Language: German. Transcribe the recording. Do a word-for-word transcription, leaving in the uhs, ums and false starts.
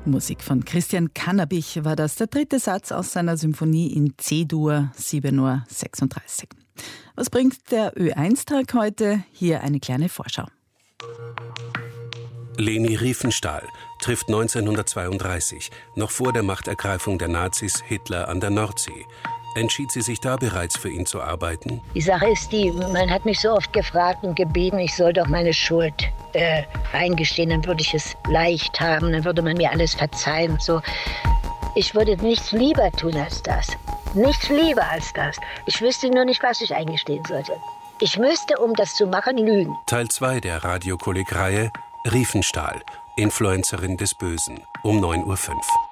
Musik von Christian Cannabich war das, der dritte Satz aus seiner Symphonie in C-Dur, sieben Uhr sechsunddreißig. Was bringt der Ö eins Tag heute? Hier eine kleine Vorschau. Leni Riefenstahl trifft neunzehnhundertzweiunddreißig, noch vor der Machtergreifung der Nazis, Hitler an der Nordsee. Entschied sie sich da bereits für ihn zu arbeiten? Die Sache ist die, man hat mich so oft gefragt und gebeten, ich soll doch meine Schuld äh, eingestehen, dann würde ich es leicht haben, dann würde man mir alles verzeihen. So. Ich würde nichts lieber tun als das. Nichts lieber als das. Ich wüsste nur nicht, was ich eingestehen sollte. Ich müsste, um das zu machen, lügen. Teil zwei der Radiokolleg-Reihe Riefenstahl, Influencerin des Bösen, um neun Uhr fünf.